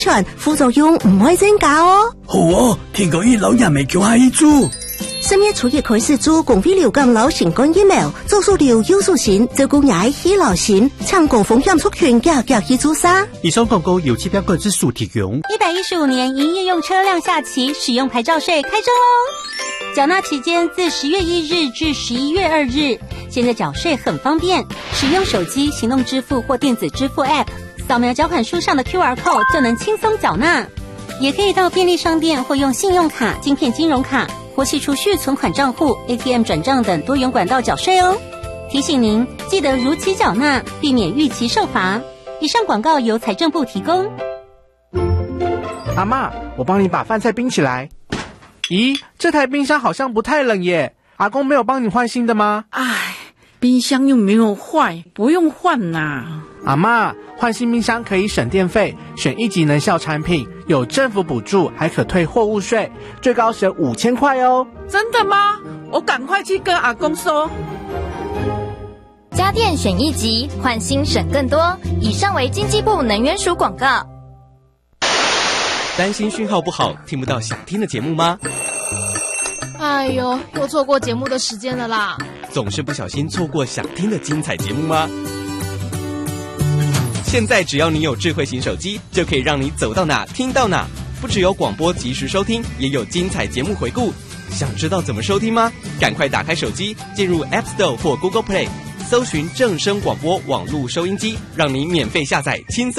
副作用唔會增加哦。 好哦，聽講伊老人未叫下伊煮。 10月初一開始做公費流感流行感疫苗，做數流有數線，照顧也喜流行，搶高風險族群夾去做啥？ 以上廣告由疾病管制署提供。 115年營業用車輛下期使用牌照稅開徵嘍！繳納期間自10月1日至11月2日，現在繳稅很方便，使用手機行動支付或電子支付 App， 掃描繳款書上的 QR code 就能輕鬆繳納。也可以到便利商店或用信用卡、晶片金融卡或係儲蓄存款賬戶 ATM 轉賬等多元管道繳稅哦。提醒您記得如期繳納，避免逾期受罰。以上廣告由財政部提供。 阿嬷，我幫你把飯菜冰起來。咦，這台冰箱好像不太冷耶，阿公沒有幫你換新的嗎？ 唉，冰箱又沒有壞，不用換啊。 阿嬷，換新冰箱可以省電費，選1級能效產品，有政府補助，還可退貨物稅，最高省5000塊哦。 真的嗎？我趕快去跟阿公說。 家電選1級，換新省更多。以上為經濟部能源署廣告。 擔心訊號不好，聽不到想聽的節目嗎？ 哎呦，又錯過節目的時間了啦！ 總是不小心錯過想聽的精彩節目嗎？現在只要你有智慧型手機，就可以讓你走到哪聽到哪，不只有廣播即時收聽，也有精彩節目回顧。想知道怎麼收聽嗎？趕快打開手機，進入 App Store 或 Google Play，搜尋正聲廣播網絡收音機，讓你免費下載輕鬆